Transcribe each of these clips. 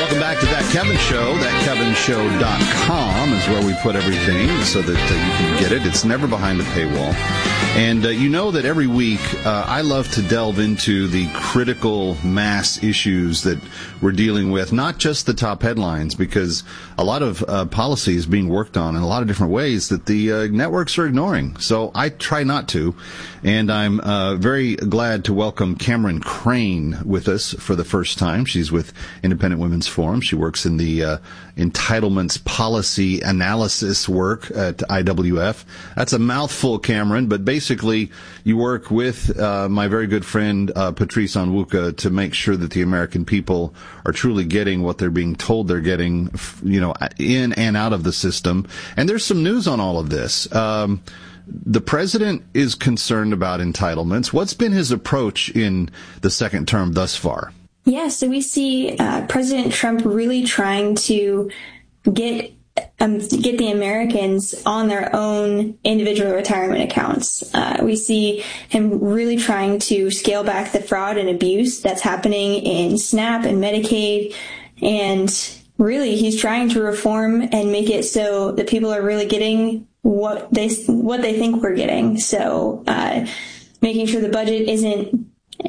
Welcome back to That Kevin Show. ThatKevinShow.com is where we put everything so that you can get it. It's never behind the paywall. And you know that every week I love to delve into the critical mass issues that we're dealing with, not just the top headlines, because a lot of policy is being worked on in a lot of different ways that the networks are ignoring. So I try not to. And I'm very glad to welcome Cameron Crane with us for the first time. She's with Independent Women's Forum. She works in the entitlements policy analysis work at IWF. That's a mouthful, Cameron, but basically you work with my very good friend Patrice Onwuka to make sure that the American people are truly getting what they're being told they're getting, you know, in and out of the system. And there's some news on all of this. The president is concerned about entitlements. What's been his approach in the second term thus far? Yeah, so we see President Trump really trying to get the Americans on their own individual retirement accounts. We see him really trying to scale back the fraud and abuse that's happening in SNAP and Medicaid, and really he's trying to reform and make it so that people are really getting what they think we're getting. So making sure the budget isn't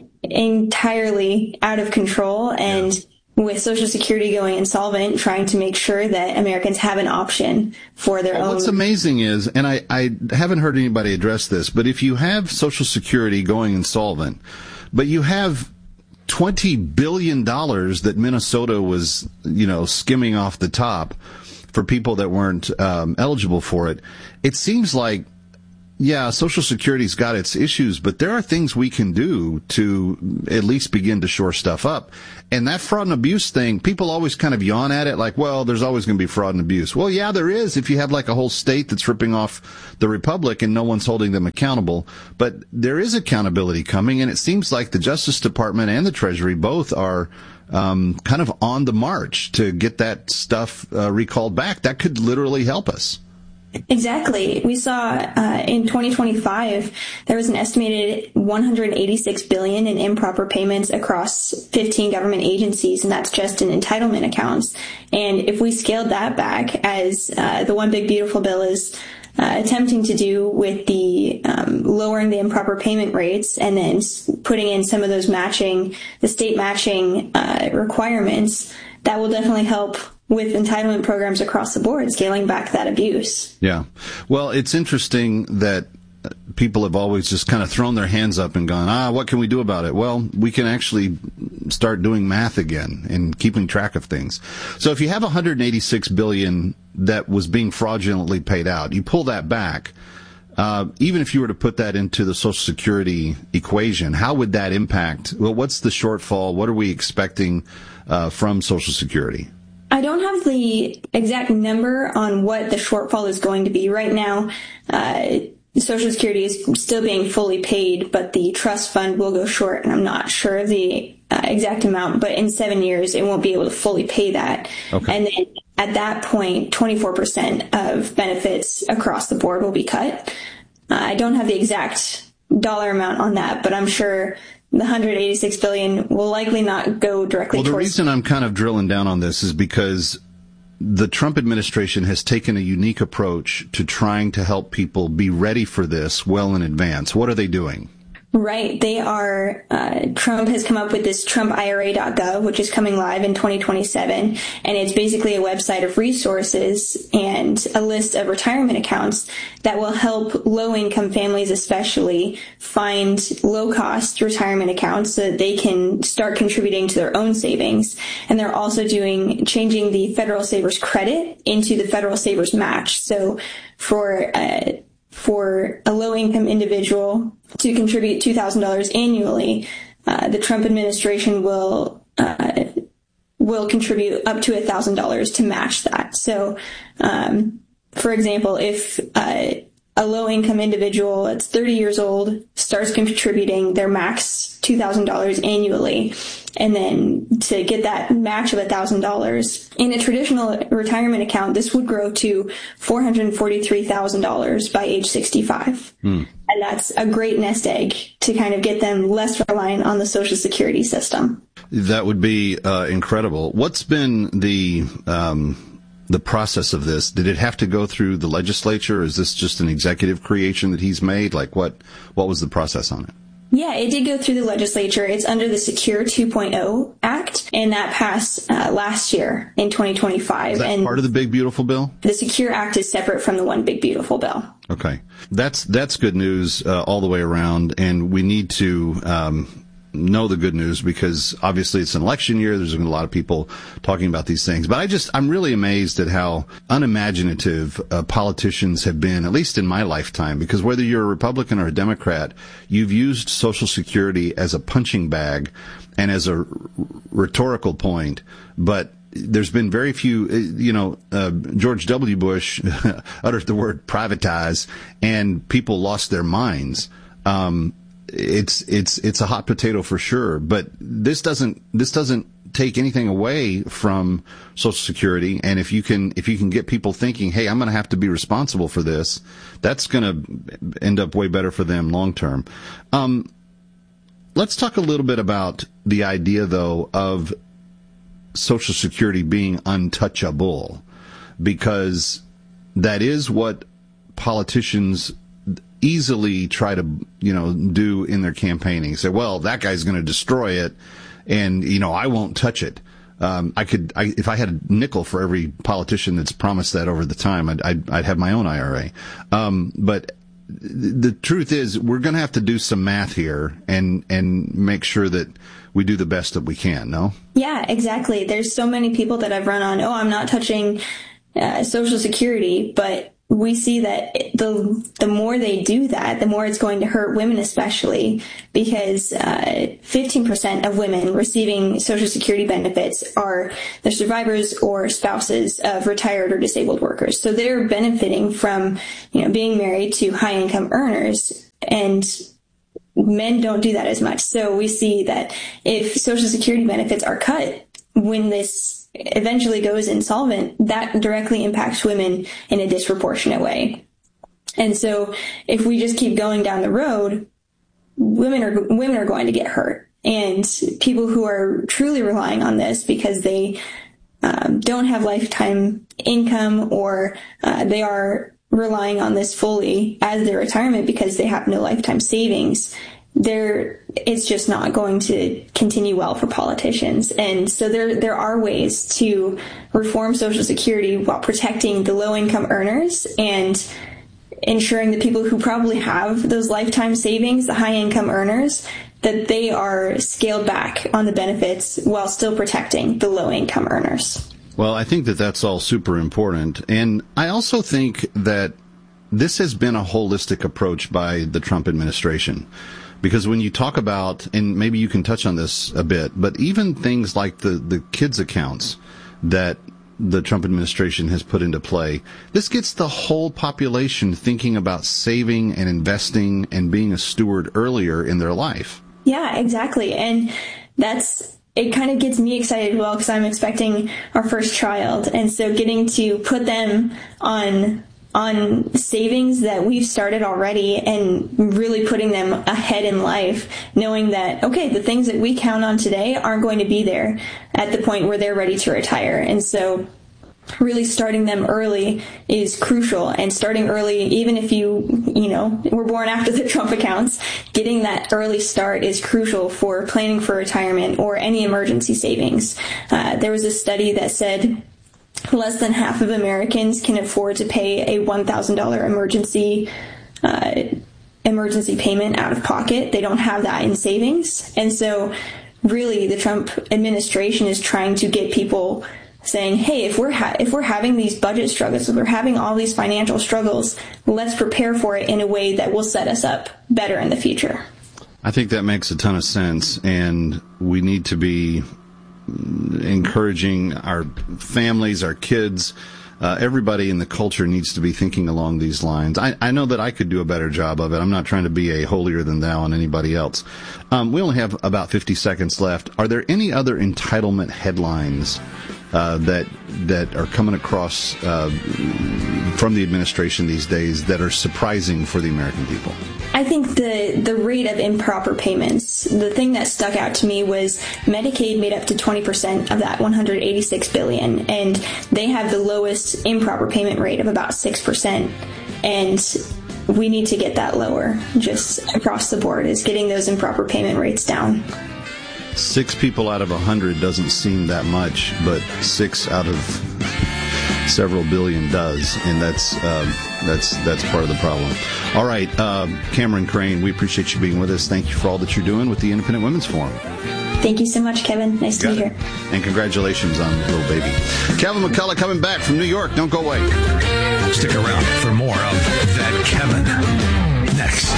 entirely out of control, and with Social Security going insolvent, trying to make sure that Americans have an option for their own. What's amazing is, and I haven't heard anybody address this, but if you have Social Security going insolvent, but you have $20 billion that Minnesota was, you know, skimming off the top for people that weren't eligible for it, it seems like, yeah, Social Security's got its issues, but there are things we can do to at least begin to shore stuff up. And that fraud and abuse thing, people always kind of yawn at it like, well, there's always going to be fraud and abuse. Well, yeah, there is if you have like a whole state that's ripping off the republic and no one's holding them accountable. But there is accountability coming, and it seems like the Justice Department and the Treasury both are kind of on the march to get that stuff recalled back. That could literally help us. Exactly. We saw in 2025 there was an estimated $186 billion in improper payments across 15 government agencies, and that's just in entitlement accounts. And if we scaled that back, as the One Big Beautiful Bill is attempting to do with the lowering the improper payment rates and then putting in some of those the state matching requirements, that will definitely help with entitlement programs across the board, scaling back that abuse. Yeah. Well, it's interesting that people have always just kind of thrown their hands up and gone, what can we do about it? Well, we can actually start doing math again and keeping track of things. So if you have $186 billion that was being fraudulently paid out, you pull that back, even if you were to put that into the Social Security equation, how would that impact? Well, what's the shortfall? What are we expecting from Social Security? I don't have the exact number on what the shortfall is going to be. Right now, Social Security is still being fully paid, but the trust fund will go short, and I'm not sure of the exact amount, but in 7 years, it won't be able to fully pay that. Okay. And then at that point, 24% of benefits across the board will be cut. I don't have the exact dollar amount on that, but I'm sure the $186 billion will likely not go directly towards. Well, the reason I'm kind of drilling down on this is because the Trump administration has taken a unique approach to trying to help people be ready for this well in advance. What are they doing? Right. They are, Trump has come up with this TrumpIRA.gov, which is coming live in 2027. And it's basically a website of resources and a list of retirement accounts that will help low-income families especially find low-cost retirement accounts so that they can start contributing to their own savings. And they're also changing the Federal Savers credit into the Federal Savers match. So for a low-income individual to contribute $2,000 annually, the Trump administration will contribute up to $1,000 to match that. So, for example, if a low-income individual that's 30 years old starts contributing their max $2,000 annually, and then to get that match of $1,000 in a traditional retirement account, this would grow to $443,000 by age 65. And that's a great nest egg to kind of get them less reliant on the Social Security system. That would be incredible. What's been the process of this? Did it have to go through the legislature? Is this just an executive creation that he's made? Like what was the process on it? Yeah, it did go through the legislature. It's under the Secure 2.0 Act, and that passed last year in 2025. Is that and part of the Big Beautiful Bill? The Secure Act is separate from the One Big Beautiful Bill. Okay. That's good news all the way around, and we need to know the good news because obviously it's an election year. There's been a lot of people talking about these things. But I'm really amazed at how unimaginative politicians have been, at least in my lifetime, because whether you're a Republican or a Democrat, you've used Social Security as a punching bag and as a rhetorical point. But there's been very few, George W. Bush uttered the word privatize and people lost their minds. It's a hot potato for sure, but this doesn't take anything away from Social Security. And if you can get people thinking, hey, I'm going to have to be responsible for this, that's going to end up way better for them long term. Let's talk a little bit about the idea though of Social Security being untouchable, because that is what politicians easily try to, do in their campaigning. Say, well, that guy's going to destroy it, and, I won't touch it. If I had a nickel for every politician that's promised that over the time, I'd have my own IRA. But the truth is, we're going to have to do some math here and make sure that we do the best that we can, no? Yeah, exactly. There's so many people that I've run on, I'm not touching Social Security, but we see that the more they do that, the more it's going to hurt women especially, because 15% of women receiving Social Security benefits are the survivors or spouses of retired or disabled workers. So they're benefiting from, being married to high-income earners, and men don't do that as much. So we see that if Social Security benefits are cut when this eventually goes insolvent, that directly impacts women in a disproportionate way. And so if we just keep going down the road, women are going to get hurt. And people who are truly relying on this because they don't have lifetime income, or they are relying on this fully as their retirement because they have no lifetime savings, it's just not going to continue well for politicians. And so there are ways to reform Social Security while protecting the low-income earners and ensuring that people who probably have those lifetime savings, the high-income earners, that they are scaled back on the benefits while still protecting the low-income earners. Well, I think that that's all super important. And I also think that this has been a holistic approach by the Trump administration. Because when you talk about, and maybe you can touch on this a bit, but even things like the kids' accounts that the Trump administration has put into play, this gets the whole population thinking about saving and investing and being a steward earlier in their life. Yeah, exactly. And it kind of gets me excited as well, because I'm expecting our first child. And so getting to put them on savings that we've started already and really putting them ahead in life, knowing that, okay, the things that we count on today aren't going to be there at the point where they're ready to retire. And so really starting them early is crucial, and starting early, even if you were born after the Trump accounts, getting that early start is crucial for planning for retirement or any emergency savings. There was a study that said less than half of Americans can afford to pay a $1,000 emergency payment out of pocket. They don't have that in savings. And so really the Trump administration is trying to get people saying, hey, if we're having these budget struggles, if we're having all these financial struggles, let's prepare for it in a way that will set us up better in the future. I think that makes a ton of sense, and we need to be encouraging our families, our kids, everybody in the culture needs to be thinking along these lines. I know that I could do a better job of it. I'm not trying to be a holier than thou on anybody else. We only have about 50 seconds left. Are there any other entitlement headlines that are coming across from the administration these days that are surprising for the American people? I think the rate of improper payments, the thing that stuck out to me was Medicaid made up to 20% of that $186 billion, and they have the lowest improper payment rate of about 6%. And we need to get that lower just across the board, is getting those improper payment rates down. 6 people out of 100 doesn't seem that much, but 6 out of several billion does, and that's part of the problem. All right, Cameron Crane, we appreciate you being with us. Thank you for all that you're doing with the Independent Women's Forum. Thank you so much, Kevin. Nice to be here. And congratulations on little baby. Kevin McCullough coming back from New York. Don't go away. Stick around for more of That Kevin next.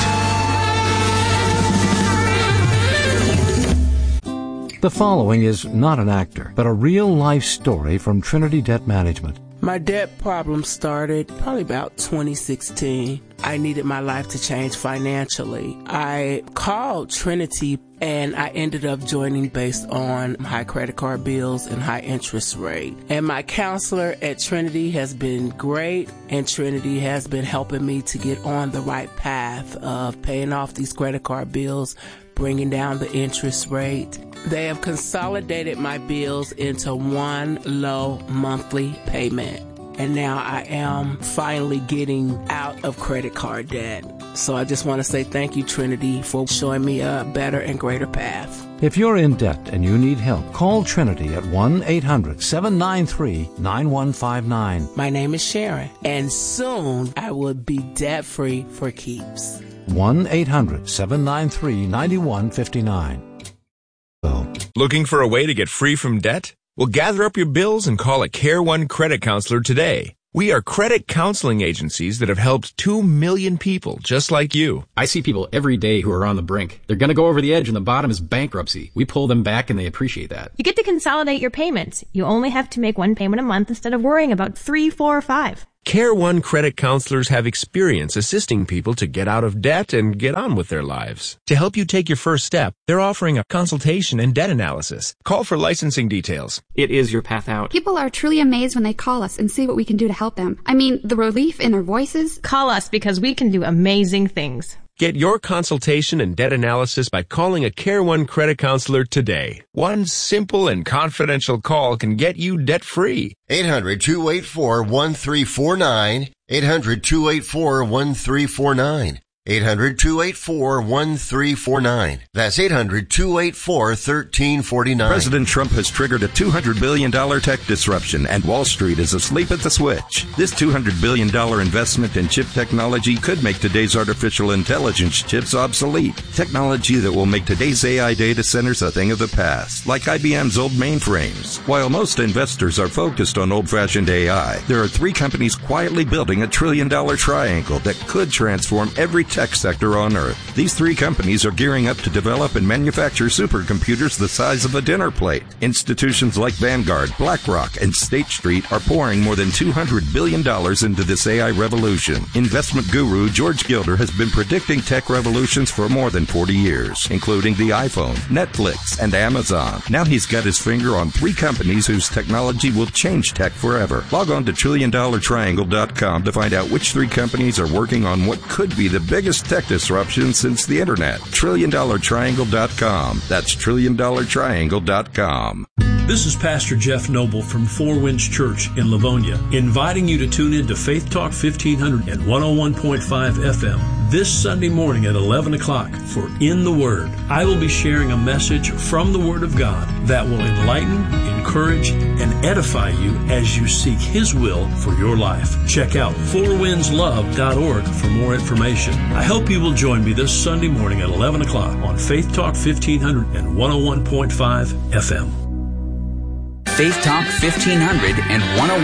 The following is not an actor, but a real-life story from Trinity Debt Management. My debt problem started probably about 2016. I needed my life to change financially. I called Trinity and I ended up joining based on high credit card bills and high interest rate. And my counselor at Trinity has been great, and Trinity has been helping me to get on the right path of paying off these credit card bills, bringing down the interest rate. They have consolidated my bills into one low monthly payment. And now I am finally getting out of credit card debt. So I just want to say thank you, Trinity, for showing me a better and greater path. If you're in debt and you need help, call Trinity at 1-800-793-9159. My name is Sharon, and soon I will be debt-free for keeps. 1-800-793-9159. Looking for a way to get free from debt? Well, gather up your bills and call a Care One credit counselor today. We are credit counseling agencies that have helped 2 million people just like you. I see people every day who are on the brink. They're going to go over the edge and the bottom is bankruptcy. We pull them back and they appreciate that. You get to consolidate your payments. You only have to make one payment a month instead of worrying about 3, 4, or 5. Care One credit counselors have experience assisting people to get out of debt and get on with their lives. To help you take your first step, they're offering a consultation and debt analysis. Call for licensing details. It is your path out. People are truly amazed when they call us and see what we can do to help them. I mean, the relief in their voices. Call us because we can do amazing things. Get your consultation and debt analysis by calling a Care One credit counselor today. One simple and confidential call can get you debt-free. 800-284-1349. 800-284-1349. 800-284-1349. That's 800-284-1349. President Trump has triggered a $200 billion tech disruption, and Wall Street is asleep at the switch. This $200 billion investment in chip technology could make today's artificial intelligence chips obsolete. Technology that will make today's AI data centers a thing of the past, like IBM's old mainframes. While most investors are focused on old-fashioned AI, there are 3 companies quietly building a $1 trillion triangle that could transform every tech sector on Earth. These 3 companies are gearing up to develop and manufacture supercomputers the size of a dinner plate. Institutions like Vanguard, BlackRock, and State Street are pouring more than $200 billion into this AI revolution. Investment guru George Gilder has been predicting tech revolutions for more than 40 years, including the iPhone, Netflix, and Amazon. Now he's got his finger on 3 companies whose technology will change tech forever. Log on to TrillionDollarTriangle.com to find out which 3 companies are working on what could be the biggest tech disruption since the internet. TrillionDollarTriangle.com. That's TrillionDollarTriangle.com. This is Pastor Jeff Noble from Four Winds Church in Livonia, inviting you to tune in to Faith Talk 1500 and 101.5 FM this Sunday morning at 11 o'clock for In the Word. I will be sharing a message from the Word of God that will enlighten, encourage, and edify you as you seek His will for your life. Check out fourwindslove.org for more information. I hope you will join me this Sunday morning at 11 o'clock on Faith Talk 1500 and 101.5 FM. Faith Talk 1500 and 101.